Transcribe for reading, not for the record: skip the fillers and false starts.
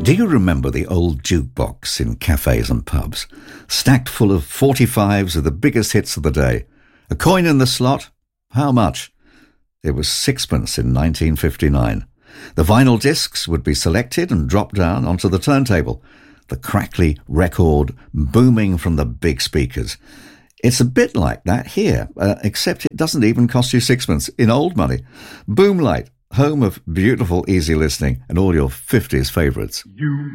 Do you remember the old jukebox in cafes and pubs? Stacked full of 45s of the biggest hits of the day. A coin in the slot? How much? It was sixpence in 1959. The vinyl discs would be selected and dropped down onto the turntable, the crackly record booming from the big speakers. It's a bit like that here, except it doesn't even cost you sixpence in old money. Boomlight, home of beautiful, easy listening and all your 50s favourites.